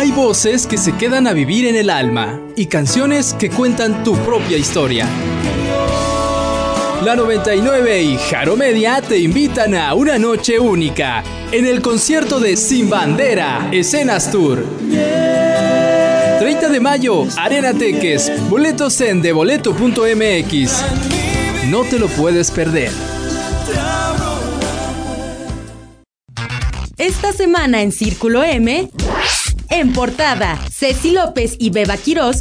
Hay voces que se quedan a vivir en el alma y canciones que cuentan tu propia historia. La 99 y Jaro Media te invitan a una noche única en el concierto de Sin Bandera, Escenas Tour. 30 de mayo, Arena Teques, boletos en deboleto.mx. No te lo puedes perder. Esta semana en Círculo M, en portada, Ceci López y Beba Quirós